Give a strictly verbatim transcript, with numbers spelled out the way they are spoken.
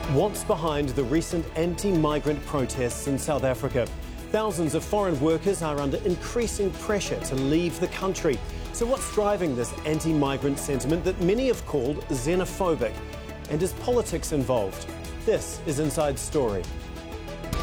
What's behind the recent anti-migrant protests in South Africa? Thousands of foreign workers are under increasing pressure to leave the country. So what's driving this anti-migrant sentiment that many have called xenophobic? And is politics involved? This is Inside Story.